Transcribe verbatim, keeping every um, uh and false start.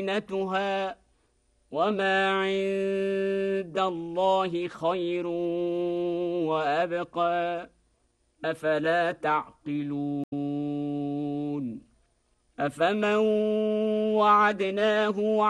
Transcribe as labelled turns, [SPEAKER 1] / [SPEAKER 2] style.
[SPEAKER 1] زينتها وما عند الله خير وأبقى أفلا تعقلون أفمن وعدناه